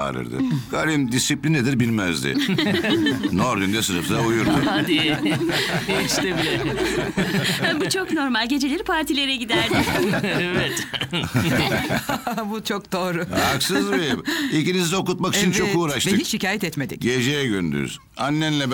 bağırırdı. Karim disiplin nedir bilmezdi. Nordin'de sınıfta uyurdu. Hadi. İşte bile. Bu çok normal. Geceleri partilere giderdi. Evet. Bu çok doğru. Haksız mıyım? İkinizi de okutmak için çok uğraştık. Ve hiç şikayet etmedik. Gece gündüz. Annenle